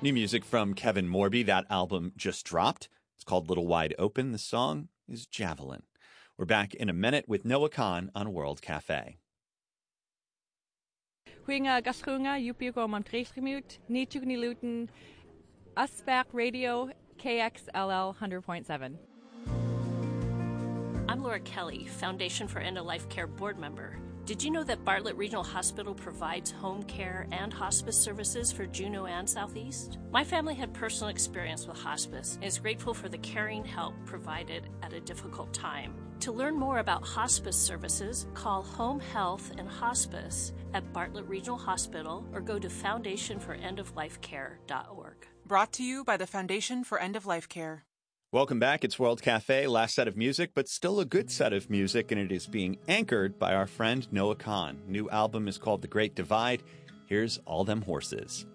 New music from Kevin Morby. That album just dropped. It's called Little Wide Open. The song is Javelin. We're back in a minute with Noah Kahn on World Cafe. Huinga gaskunga yupiugo mamtreesgemuut, nichugni luten, Asback Radio, KXLL 100.7. I'm Laura Kelly, Foundation for End-of-Life Care board member. Did you know that Bartlett Regional Hospital provides home care and hospice services for Juneau and Southeast? My family had personal experience with hospice and is grateful for the caring help provided at a difficult time. To learn more about hospice services, call Home Health and Hospice at Bartlett Regional Hospital or go to foundationforendoflifecare.org. Brought to you by the Foundation for End-of-Life Care. Welcome back. It's World Cafe. Last set of music, but still a good set of music, and it is being anchored by our friend Noah Kahn. New album is called The Great Divide. Here's All Them Horses.